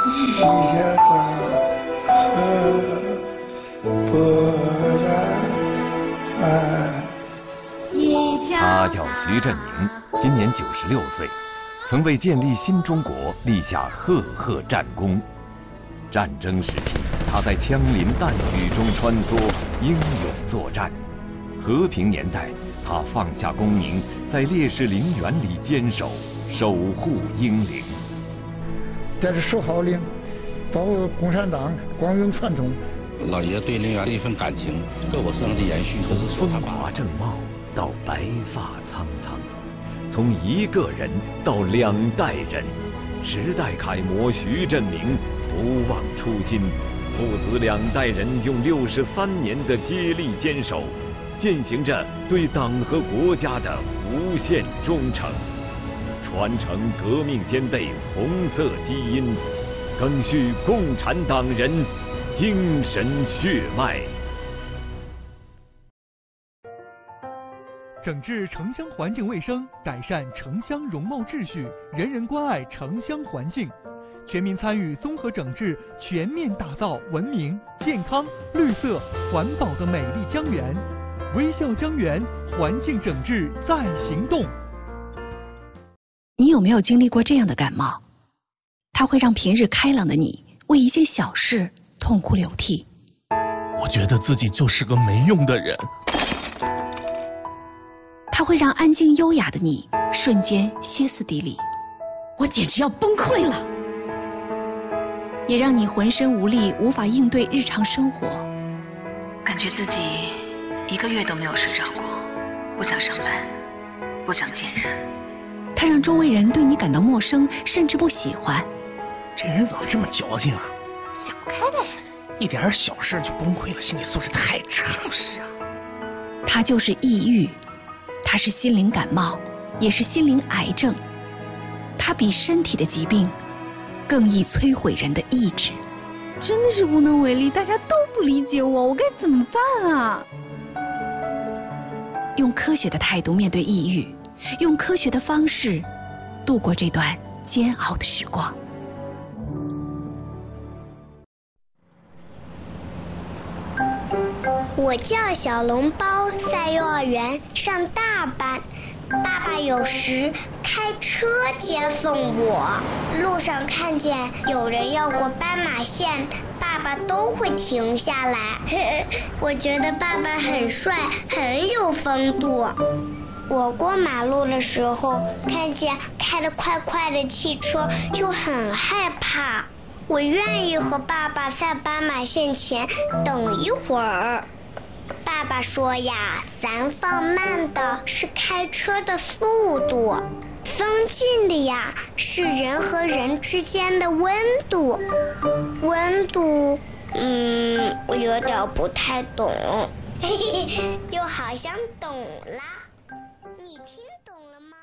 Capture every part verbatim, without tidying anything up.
一下大河波澜宽。 他叫徐振宁，今年九十六岁，曾为建立新中国立下赫赫战功。战争时期，他在枪林弹雨中穿梭，英勇作战；和平年代，他放下功名，在烈士陵园里坚守，守护英灵。 这是守号令，保护共产党光荣传统。 老爷对陵园的一份感情，在我身上的延续，都是从风华正茂到白发苍苍，从一个人到两代人，时代楷模徐振宁不忘初心，父子两代人用六十三年的接力坚守，践行着对党和国家的无限忠诚，传承革命先辈红色基因，赓续共产党人精神血脉。 整治城乡环境卫生，改善城乡容貌秩序，人人关爱城乡环境，全民参与综合整治，全面打造文明、健康、绿色、环保的美丽江源。微笑江源，环境整治在行动。 你有没有经历过这样的感冒？它会让平日开朗的你为一些小事痛哭流涕。 我觉得自己就是个没用的人。 它会让安静优雅的你瞬间歇斯底里。我简直要崩溃了。也让你浑身无力，无法应对日常生活， 感觉自己一个月都没有睡着过，不想上班，不想见人。 它让周围人对你感到陌生，甚至不喜欢。 这人怎么这么矫情啊？ 想不开呗， 一点小事就崩溃了，心理素质太差。 就是啊，它就是抑郁，它是心灵感冒，也是心灵癌症。它比身体的疾病更易摧毁人的意志。 真是无能为力，大家都不理解我，我该怎么办啊？ 用科学的态度面对抑郁，用科学的方式度过这段煎熬的时光。 我叫小笼包，在幼儿园上大班。爸爸有时开车接送我，路上看见有人要过斑马线，爸爸都会停下来。我觉得爸爸很帅，很有风度。我过马路的时候，看见开得快快的汽车，就很害怕。我愿意和爸爸在斑马线前等一会儿。爸爸说呀，咱放慢的是开车的速度，增进的呀是人和人之间的温度。温度，嗯，我有点不太懂，嘿嘿，就好像懂啦。你听懂了吗？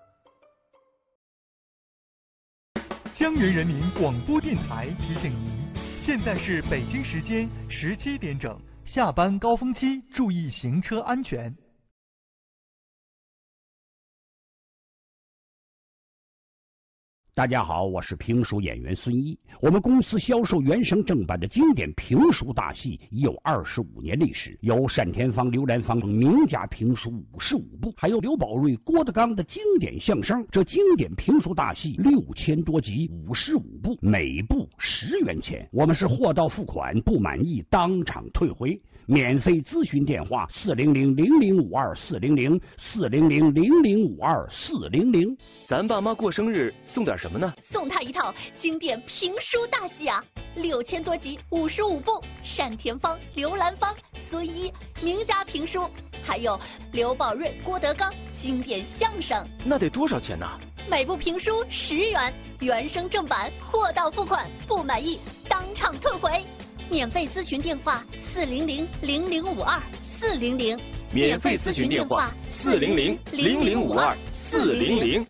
江源人民广播电台提醒您，现在是北京时间十七点整。下班高峰期，注意行车安全。 大家好，我是评书演员孙一。我们公司销售原声正版的经典评书大戏已有二十五年历史，有单田芳、刘兰芳名家评书五十五部，还有刘宝瑞、郭德纲的经典相声。这经典评书大戏六千多集，五十五部，每部十元钱。我们是货到付款，不满意当场退回。免费咨询电话：四零零零零五二四零零四零零零零五二四零零。 咱爸妈过生日送点什么呢？ 送他一套经典评书大戏啊，六千多集，五十五部，单田芳、刘兰芳、孙一名家评书，还有刘宝瑞、郭德纲经典相声。 那得多少钱呢？ 每部评书十元，原声正版，货到付款，不满意当场退回。免费咨询电话：四零零零零五二四零零。 免费咨询电话：四零零零零五二四零零。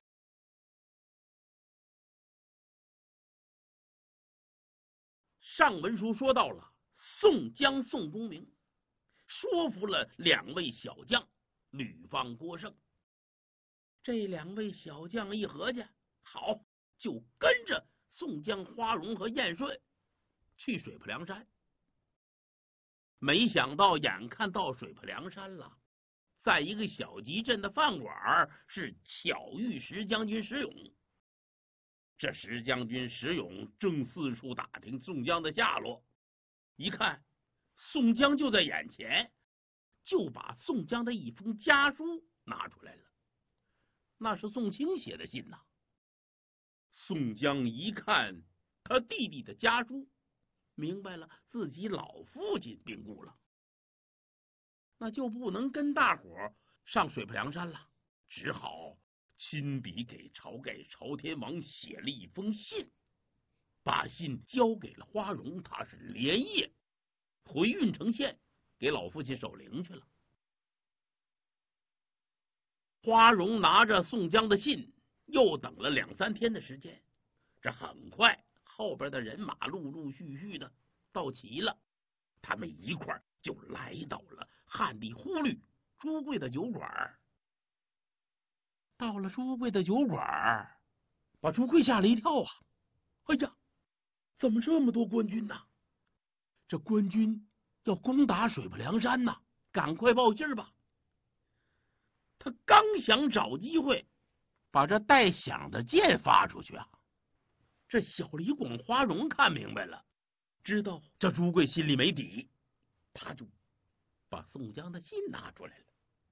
上文书说到了宋江、宋公明说服了两位小将吕方、郭盛。这两位小将一合计，好，就跟着宋江、花荣和燕顺去水泊梁山。没想到眼看到水泊梁山了，在一个小集镇的饭馆是巧遇石将军石勇。这石将军石勇正四处打听宋江的下落，一看宋江就在眼前，就把宋江的一封家书拿出来了。那是宋清写的信呐。宋江一看他弟弟的家书，明白了自己老父亲病故了，那就不能跟大伙上水泊梁山了，只好亲笔给晁盖朝天王写了一封信，把信交给了花荣，他是连夜回郓城县给老父亲守灵去了。花荣拿着宋江的信，又等了两三天的时间，这很快后边的人马陆陆续续的到齐了，他们一块儿就来到了汉地忽律朱贵的酒馆。到了朱贵的酒馆，把朱贵吓了一跳啊！哎呀，怎么这么多官军呢？这官军要攻打水泊梁山呐，赶快报信吧！他刚想找机会把这带响的箭发出去啊，这小李广、花荣看明白了，知道这朱贵心里没底，他就把宋江的信拿出来了。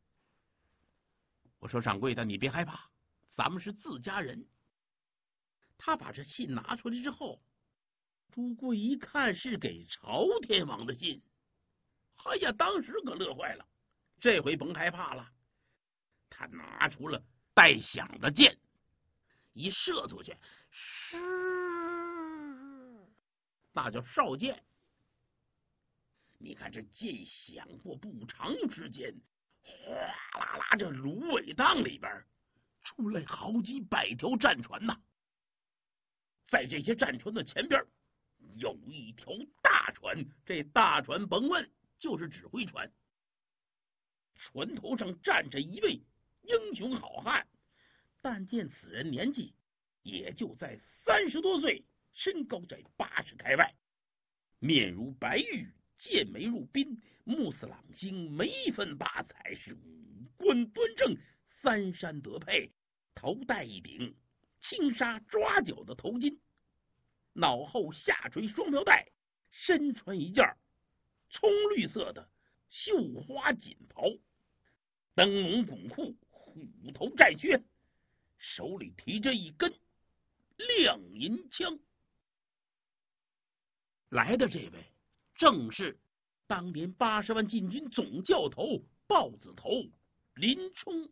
我说掌柜的，你别害怕，咱们是自家人。他把这信拿出来之后，朱贵一看是给朝天王的信，哎呀，当时可乐坏了。这回甭害怕了，他拿出了带响的箭，一射出去，是那叫哨箭。你看这箭响过不长之间，哗啦啦，这芦苇荡里边出来好几百条战船呐。在这些战船的前边有一条大船，这大船甭问就是指挥船，船头上站着一位英雄好汉，但见此人年纪也就在三十多岁，身高在八十开外，面如白玉，剑眉如冰，目似朗星，眉分八彩，是五官端正，三山得配，头戴一顶青纱抓角的头巾，脑后下垂双飘带，身穿一件葱绿色的绣花锦袍，灯笼滚裤，虎头战靴，手里提着一根亮银枪。来的这位正是当年八十万禁军总教头豹子头林冲。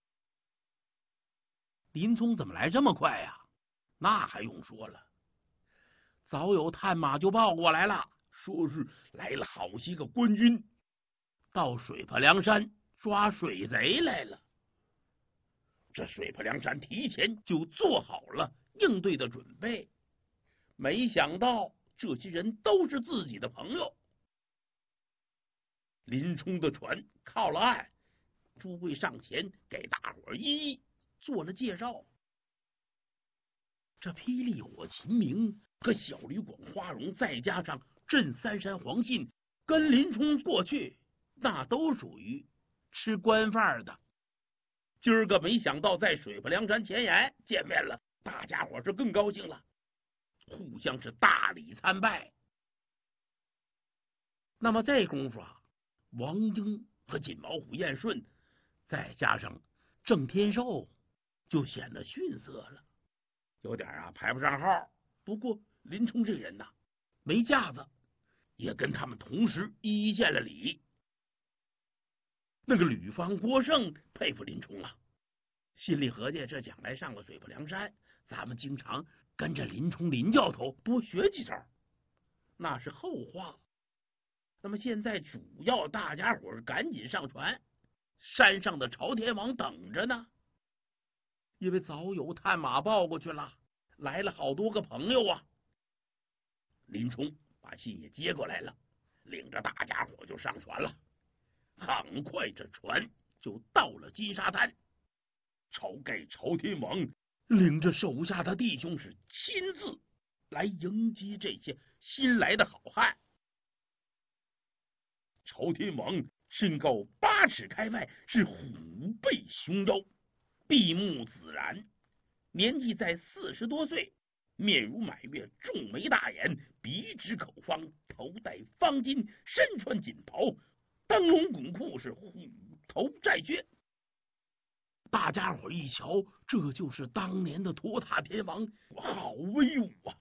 林冲怎么来这么快呀？那还用说了，早有探马就报过来了，说是来了好些个官军到水泊梁山抓水贼来了。这水泊梁山提前就做好了应对的准备，没想到这些人都是自己的朋友。林冲的船靠了岸，朱贵上前给大伙一一做了介绍。这霹雳火秦明和小吕广、花荣，再加上镇三山黄信，跟林冲过去那都属于吃官饭的。今儿个没想到在水泊梁山前沿见面了，大家伙是更高兴了，互相是大礼参拜。那么这功夫啊，王英和锦毛虎燕顺，再加上郑天寿，就显得逊色了，有点啊排不上号。不过林冲这人呐、啊，没架子，也跟他们同时一一见了礼。那个吕方、郭盛佩服林冲了，心里合计，这将来上了水泊梁山，咱们经常跟着林冲林教头多学几招，那是后话。那么现在主要大家伙赶紧上船，山上的朝天王等着呢，因为早有探马报过去了，来了好多个朋友啊。林冲把信也接过来了，领着大家伙就上船了。很快这船就到了金沙滩，晁盖朝天王领着手下的弟兄是亲自来迎击这些新来的好汉。朝天王身高八尺开外，是虎背熊腰，闭目自然，年纪在四十多岁，面如满月，重眉大眼，鼻直口方，头戴方巾，身穿锦袍，灯笼滚裤，是虎头寨靴。大家伙一瞧，这就是当年的托塔天王，好威武啊！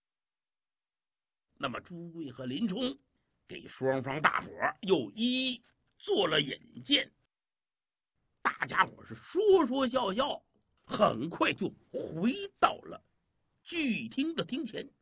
那么朱贵和林冲给双方大伙又一一做了引荐，大家伙是说说笑笑，很快就回到了聚义厅的厅前。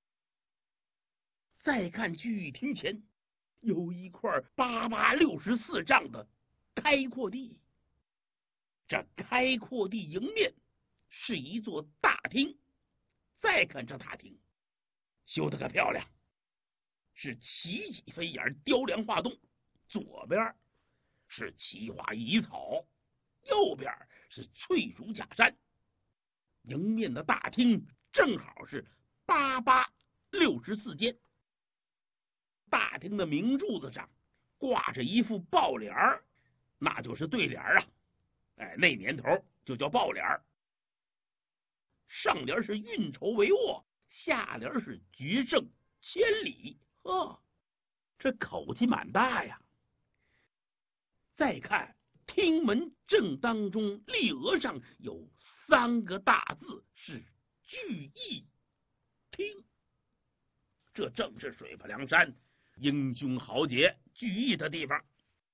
再看聚义厅前有一块八八六十四丈的开阔地，这开阔地迎面是一座大厅。再看这大厅修得可漂亮，是奇脊飞檐，雕梁画栋，左边是奇花异草，右边是翠竹假山。迎面的大厅正好是八八六十四间。大厅的明柱子上挂着一副抱帘儿，那就是对联啊。哎，那年头就叫抱帘儿。上联是运筹帷幄，下联是决胜千里。呵，这口气蛮大呀。再看厅门正当中，立额上有三个大字，是聚义厅。这正是水泊梁山英雄豪杰聚义的地方。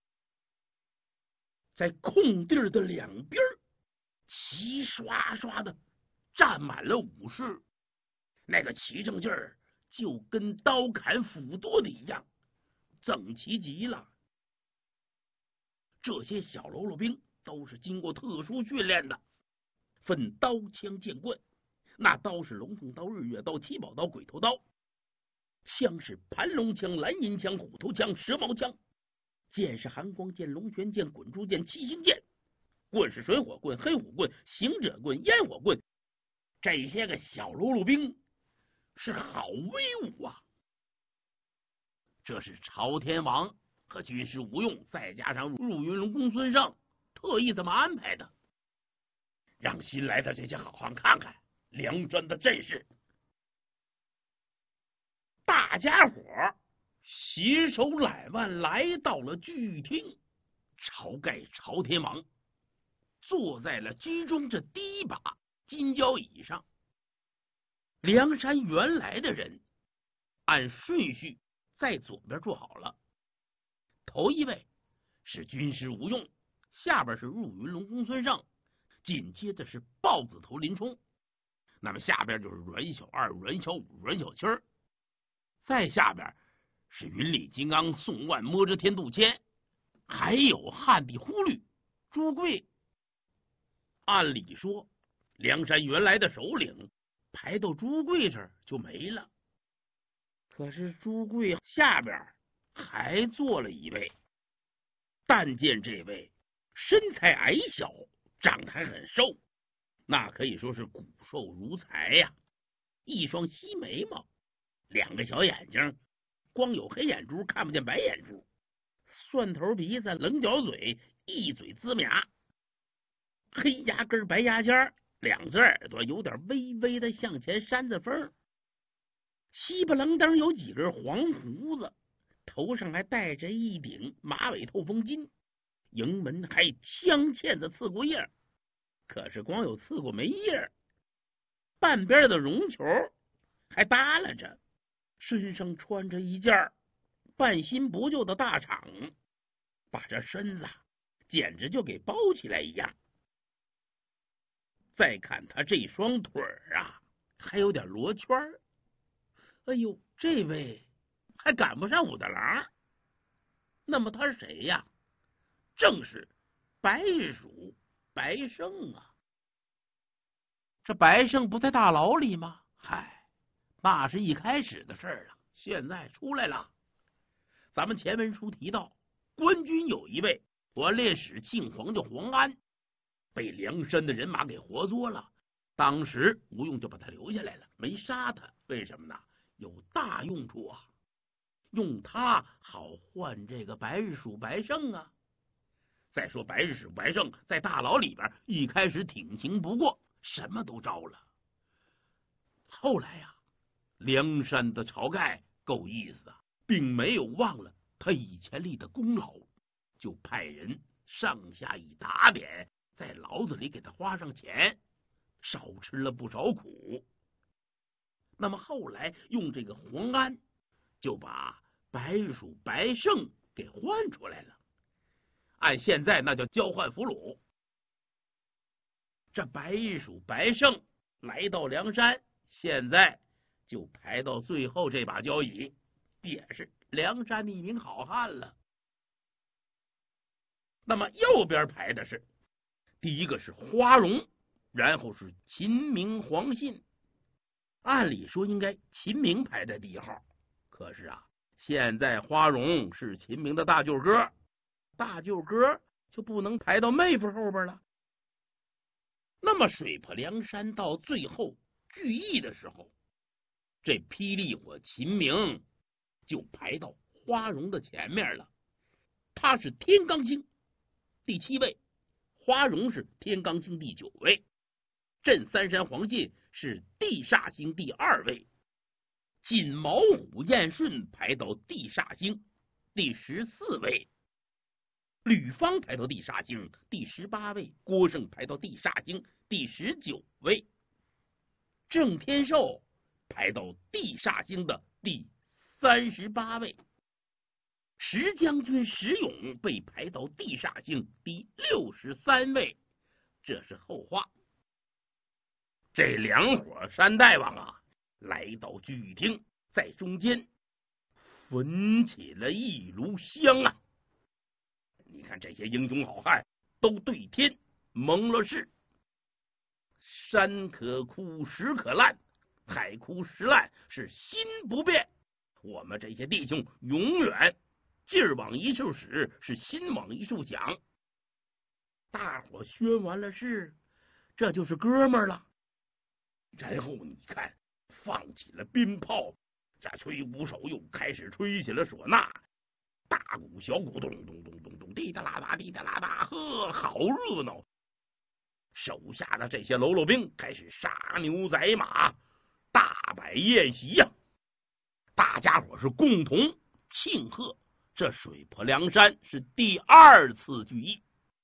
在空地的两边，齐刷刷的站满了武士，那个齐正劲儿就跟刀砍斧剁的一样，整齐极了。这些小喽啰兵都是经过特殊训练的，分刀枪剑棍，那刀是龙凤刀、日月刀、七宝刀、鬼头刀，枪是盘龙枪、蓝银枪、虎头枪、蛇矛枪，剑是寒光剑、龙泉剑、滚珠剑、七星剑，棍是水火棍、黑虎棍、行者棍、烟火棍。这些个小喽啰兵是好威武啊！这是朝天王和军师吴用，再加上入云龙公孙胜特意这么安排的，让新来的这些好汉看看梁山的阵势。大家伙携手揽腕来到了聚义厅，晁盖、朝天王坐在了居中这第一把金交椅上。梁山原来的人按顺序在左边坐好了，头一位是军师吴用，下边是入云龙公孙胜，紧接着是豹子头林冲，那么下边就是阮小二、阮小五、阮小七儿，再下边是云里金刚、宋万、摸着天杜迁，还有汉地忽律朱贵。按理说梁山原来的首领排到朱贵这儿就没了，可是朱贵下边还坐了一位，但见这位身材矮小，长得还很瘦，那可以说是骨瘦如柴呀、啊。一双细眉毛，两个小眼睛，光有黑眼珠，看不见白眼珠，蒜头鼻子，棱角嘴，一嘴龇牙，黑牙根白牙尖，两只耳朵有点微微的向前扇着风，稀巴楞登有几根黄胡子，头上还戴着一顶马尾透风巾，营门还镶嵌着刺骨叶，可是光有刺骨没叶，半边的绒球还耷拉着，身上穿着一件半新不旧的大氅，把这身子简直就给包起来一样。再看他这双腿啊，还有点罗圈，哎呦，这位还赶不上武大郎。那么他是谁呀？正是白日鼠白胜啊！这白胜不在大牢里吗？嗨，那是一开始的事儿了，现在出来了。咱们前文书提到，官军有一位团练使姓黄，叫黄安，被梁山的人马给活捉了。当时吴用就把他留下来了，没杀他， 为什么呢？有大用处啊，用它好换这个白日鼠白胜啊。再说白日鼠白胜在大牢里边一开始挺情不过，什么都招了。后来呀、啊，梁山的晁盖够意思啊，并没有忘了他以前立的功劳，就派人上下一打点，在牢子里给他花上钱，少吃了不少苦。那么后来用这个黄安，就把白日鼠白胜给换出来了，按现在那叫交换俘虏。这白日鼠白胜来到梁山，现在就排到最后这把交椅，也是梁山的一名好汉了。那么右边排的是第一个是花荣，然后是秦明、黄信。按理说应该秦明排在第一号，可是啊，现在花荣是秦明的大舅哥，大舅哥就不能排到妹夫后边了。那么水泊梁山到最后聚义的时候，这霹雳火秦明就排到花荣的前面了。他是天罡星第七位，花荣是天罡星第九位，镇三山黄信是地煞星第二位，锦毛虎燕顺排到地煞星第十四位，吕方排到地煞星第十八位，郭盛排到地煞星第十九位，郑天寿排到地煞星的第三十八位，石将军石勇被排到地煞星第六十三位。这是后话。这两伙山大王啊，来到聚义厅，在中间焚起了一炉香啊！你看这些英雄好汉都对天蒙了誓，山可枯石可烂，海枯石烂是心不变。我们这些弟兄永远劲儿往一处使，是心往一处想。大伙宣完了誓，这就是哥们儿了。然后你看，放起了鞭炮，这吹鼓手又开始吹起了唢呐，大鼓小鼓咚咚咚咚咚，滴答啦哒滴答啦哒，呵，好热闹。手下的这些喽啰兵开始杀牛宰马，大摆宴席呀、啊，大家伙是共同庆贺这水泊梁山是第二次聚义。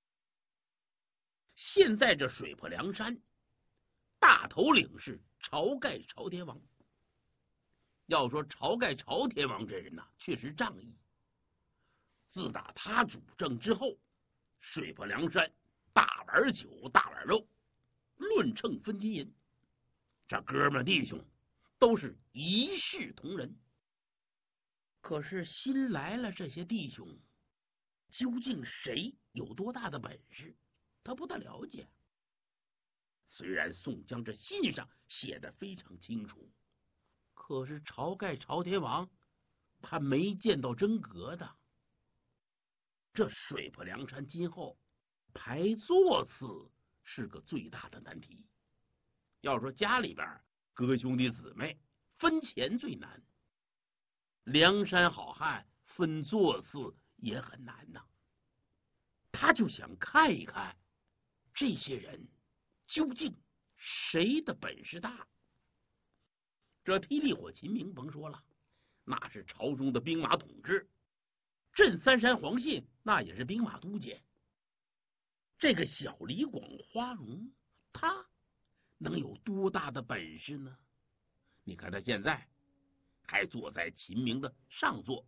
现在这水泊梁山大头领是晁盖晁天王。要说晁盖晁天王这人呐、啊，确实仗义。自打他主政之后，水泊梁山大碗酒大碗肉，论秤分金银，这哥们弟兄都是一视同仁。可是新来了这些弟兄，究竟谁有多大的本事，他不大了解。虽然宋江这信上写的非常清楚，可是晁盖晁天王他没见到真格的。这水泊梁山今后排座次是个最大的难题。要说家里边哥兄弟姊妹分钱最难，梁山好汉分座次也很难呐。他就想看一看这些人究竟谁的本事大。这霹雳火秦明甭说了，那是朝中的兵马统制，镇三山黄信那也是兵马都监。这个小李广花荣，他能有多大的本事呢？你看他现在还坐在秦明的上座，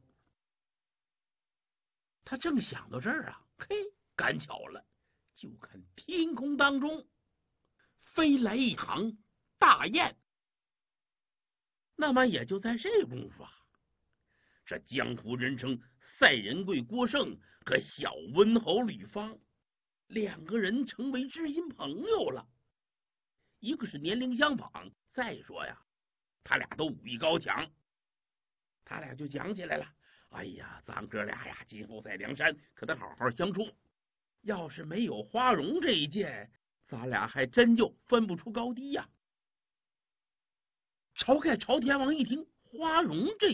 他正想到这儿啊，嘿，赶巧了，就看天空当中飞来一行大雁。那么也就在这功夫啊，这江湖人称赛仁贵郭盛和小温侯吕方两个人成为知心朋友了。一个是年龄相仿，再说呀，他俩都武艺高强。他俩就讲起来了，哎呀，咱哥俩呀，今后在梁山可得好好相处。要是没有花荣这一剑，咱俩还真就分不出高低呀。 晁盖、晁天王一听花荣这